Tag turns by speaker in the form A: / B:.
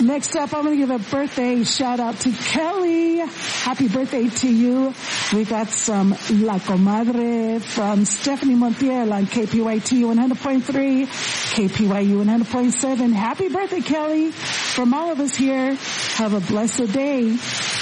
A: Next up, I'm going to give a birthday shout out to Kelly. Happy birthday to you. We got some La Comadre from Stephanie Montiel on KPYT 100.3, KPYU 100.7. Happy birthday, Kelly. From all of us here, have a blessed day.